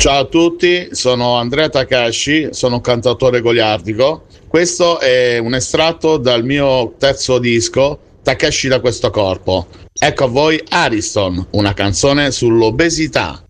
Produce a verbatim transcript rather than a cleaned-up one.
Ciao a tutti, sono Andrea Takashi, sono un cantautore goliardico. Questo è un estratto dal mio terzo disco, Takashi da questo corpo. Ecco a voi Ariston, una canzone sull'obesità.